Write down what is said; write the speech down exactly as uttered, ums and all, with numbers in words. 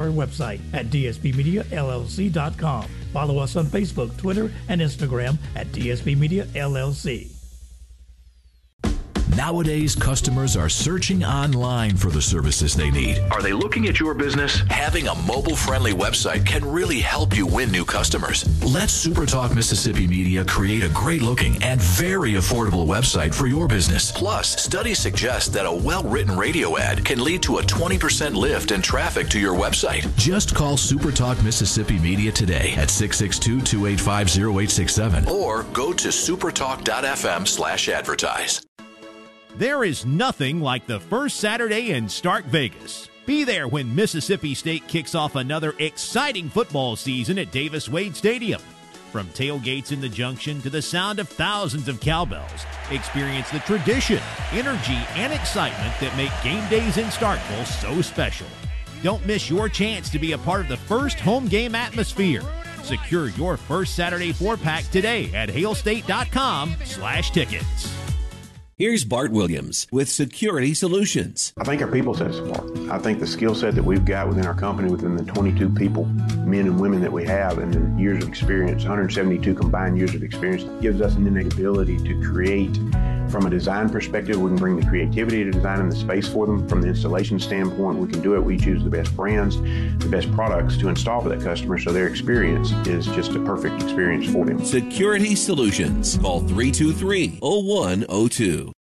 our website at d s p media l l c dot com. Follow us on Facebook, Twitter, and Instagram at D S P Media L L C. Nowadays, customers are searching online for the services they need. Are they looking at your business? Having a mobile-friendly website can really help you win new customers. Let SuperTalk Mississippi Media create a great-looking and very affordable website for your business. Plus, studies suggest that a well-written radio ad can lead to a twenty percent lift in traffic to your website. Just call SuperTalk Mississippi Media today at six six two, two eight five, zero eight six seven or go to supertalk dot f m slash advertise. There is nothing like the first Saturday in Stark Vegas. Be there when Mississippi State kicks off another exciting football season at Davis Wade Stadium. From tailgates in the Junction to the sound of thousands of cowbells, experience the tradition, energy, and excitement that make game days in Starkville so special. Don't miss your chance to be a part of the first home game atmosphere. Secure your first Saturday four-pack today at hailstate dot com slash tickets. Here's Bart Williams with Security Solutions. I think our people set us apart. I think the skill set that we've got within our company, within the twenty-two people, men and women that we have, and the years of experience, one hundred seventy-two combined years of experience, gives us an innate ability to create. From a design perspective, we can bring the creativity to design and the space for them. From the installation standpoint, we can do it. We choose the best brands, the best products to install for that customer, so their experience is just a perfect experience for them. Security Solutions. Call three two three, oh one oh two.